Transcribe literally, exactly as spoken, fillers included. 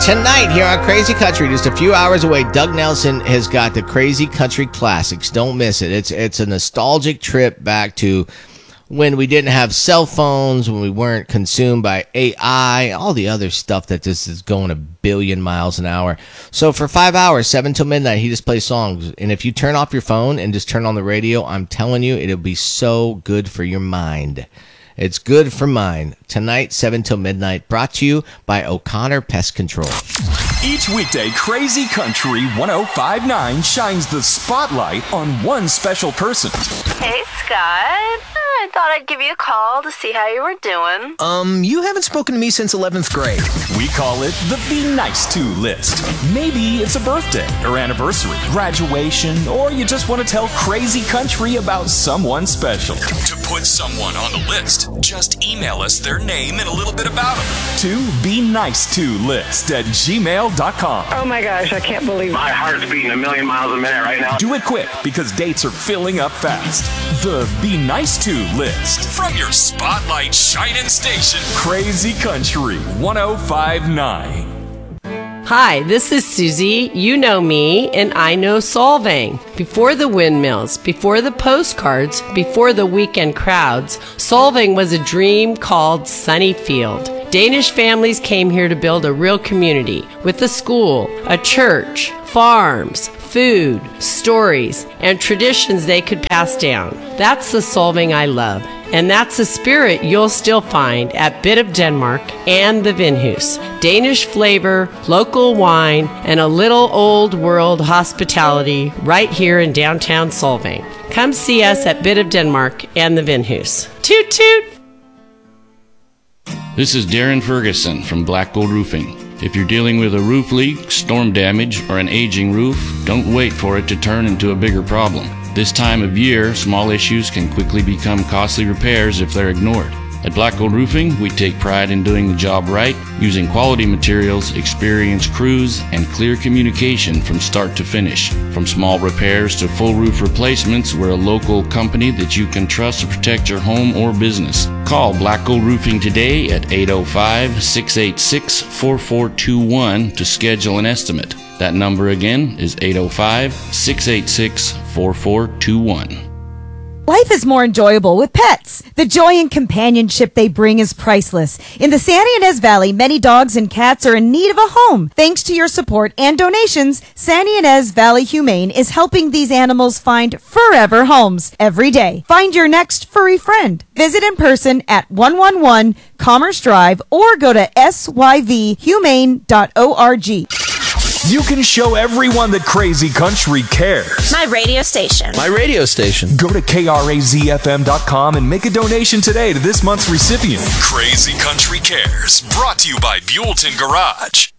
Tonight here on Crazy Country, just a few hours away, Doug Nelson has got the Crazy Country Classics. Don't miss it. It's it's a nostalgic trip back to when we didn't have cell phones, when we weren't consumed by A I, all the other stuff that just is going a billion miles an hour. So for five hours, seven till midnight, he just plays songs. And if you turn off your phone and just turn on the radio, I'm telling you, it'll be so good for your mind. It's good for mine. Tonight, seven till midnight, brought to you by O'Connor Pest Control. Each weekday, Crazy Country one oh five point nine shines the spotlight on one special person. Hey, Scott. I thought I'd give you a call to see how you were doing. Um, you haven't spoken to me since eleventh grade. We call it the Be Nice To list. Maybe it's a birthday or anniversary, graduation, or you just want to tell Crazy Country about someone special. To put someone on the list, just email us their name and a little bit about them to Be Nice To list at gmail dot com. Oh my gosh, I can't believe it. My heart's beating a million miles a minute right now. Do it quick because dates are filling up fast. The Be Nice To list from your Spotlight Shining Station, Crazy Country one oh five point nine. Hi, this is Susie. You know me, and I know Solvang. Before the windmills, before the postcards, before the weekend crowds, Solvang was a dream called Sunnyfield. Danish families came here to build a real community with a school, a church, farms, food, stories, and traditions they could pass down. That's the Solvang I love. And that's the spirit you'll still find at Bit of Denmark and the Vinhus. Danish flavor, local wine, and a little old world hospitality right here in downtown Solvang. Come see us at Bit of Denmark and the Vinhus. Toot toot! This is Darren Ferguson from Black Gold Roofing. If you're dealing with a roof leak, storm damage, or an aging roof, don't wait for it to turn into a bigger problem. This time of year, small issues can quickly become costly repairs if they're ignored. At Black Gold Roofing, we take pride in doing the job right, using quality materials, experienced crews, and clear communication from start to finish. From small repairs to full roof replacements, we're a local company that you can trust to protect your home or business. Call Black Gold Roofing today at eight oh five, six eight six, four four two one to schedule an estimate. That number again is eight oh five, six eight six, four four two one. Life is more enjoyable with pets. The joy and companionship they bring is priceless. In the San Ynez Valley, many dogs and cats are in need of a home. Thanks to your support and donations, San Ynez Valley Humane is helping these animals find forever homes every day. Find your next furry friend. Visit in person at one one one Commerce Drive or go to s y v humane dot org. You can show everyone that Crazy Country cares. My radio station. My radio station. Go to K R A Z F M dot com and make a donation today to this month's recipient. Crazy Country Cares, brought to you by Buellton Garage.